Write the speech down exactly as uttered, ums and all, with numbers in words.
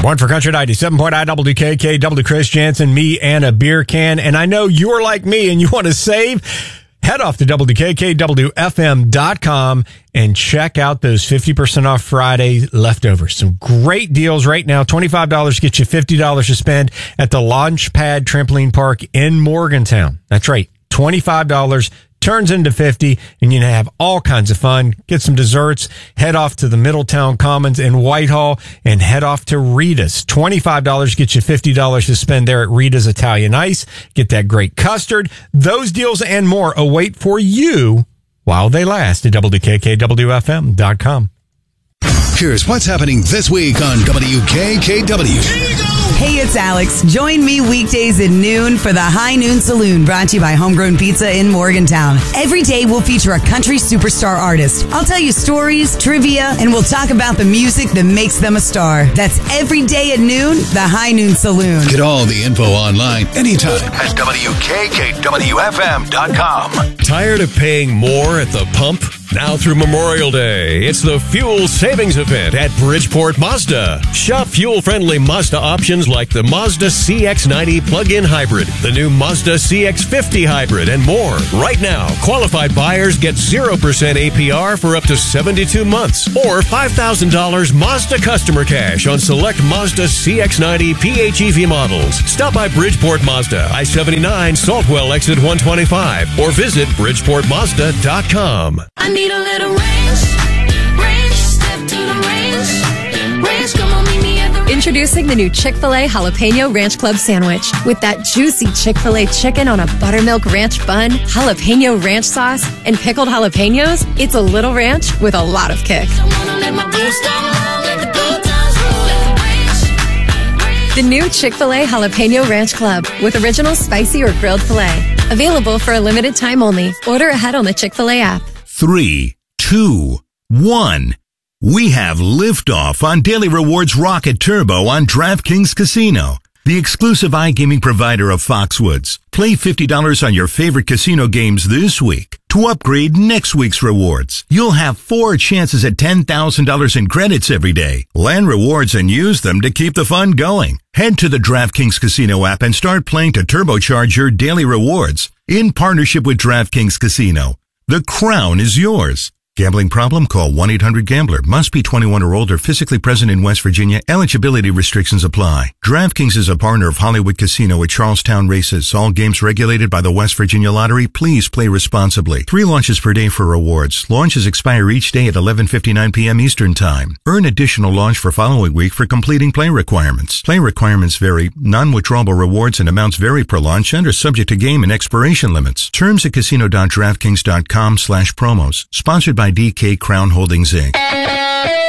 One for Country ninety-seven point nine W K K W, Chris Jansen, me, and a beer can. And I know you're like me and you want to save. Head off to W K K W F M dot com and check out those fifty percent off Friday leftovers. Some great deals right now. twenty-five dollars gets you fifty dollars to spend at the Launchpad Trampoline Park in Morgantown. That's right. twenty-five dollars turns into fifty, and you can have all kinds of fun. Get some desserts, head off to the Middletown Commons in Whitehall, and head off to Rita's. twenty-five dollars gets you fifty dollars to spend there at Rita's Italian Ice. Get that great custard. Those deals and more await for you while they last at W K K W F M dot com. Here's what's happening this week on W K K W. Hey, it's Alex. Join me weekdays at noon for the High Noon Saloon, brought to you by Homegrown Pizza in Morgantown. Every day we'll feature a country superstar artist. I'll tell you stories, trivia, and we'll talk about the music that makes them a star. That's every day at noon, the High Noon Saloon. Get all the info online anytime at W K K W F M dot com. Tired of paying more at the pump? Now through Memorial Day, it's the Fuel Savings Event at Bridgeport Mazda. Shop fuel-friendly Mazda options like the Mazda C X ninety plug-in hybrid, the new Mazda C X fifty hybrid, and more. Right now, qualified buyers get zero percent A P R for up to seventy-two months or five thousand dollars Mazda customer cash on select Mazda C X ninety P H E V models. Stop by Bridgeport Mazda, I seventy-nine, Saltwell exit one twenty-five, or visit Bridgeport Mazda dot com. I need a little range, range, step to the range, range, come on, meet me at the range. Introducing the new Chick-fil-A Jalapeno Ranch Club Sandwich. With that juicy Chick-fil-A chicken on a buttermilk ranch bun, jalapeno ranch sauce, and pickled jalapenos, it's a little ranch with a lot of kick. I wanna let my boots down low, let the good times roll, let the range, range. The new Chick-fil-A Jalapeno Ranch Club with original spicy or grilled filet. Available for a limited time only. Order ahead on the Chick-fil-A app. Three, two, one. We have liftoff on Daily Rewards Rocket Turbo on DraftKings Casino, the exclusive iGaming provider of Foxwoods. Play fifty dollars on your favorite casino games this week to upgrade next week's rewards. You'll have four chances at ten thousand dollars in credits every day. Land rewards and use them to keep the fun going. Head to the DraftKings Casino app and start playing to turbocharge your daily rewards in partnership with DraftKings Casino. The crown is yours. Gambling problem? Call one eight hundred gambler. Must be twenty-one or older, physically present in West Virginia. Eligibility restrictions apply. DraftKings is a partner of Hollywood Casino at Charlestown Races. All games regulated by the West Virginia Lottery. Please play responsibly. Three launches per day for rewards. Launches expire each day at eleven fifty-nine p.m. Eastern Time. Earn additional launch for following week for completing play requirements. Play requirements vary. Non-withdrawable rewards and amounts vary per launch and are subject to game and expiration limits. Terms at casino dot draftkings dot com slash promos. Sponsored by D K Crown Holdings, Incorporated.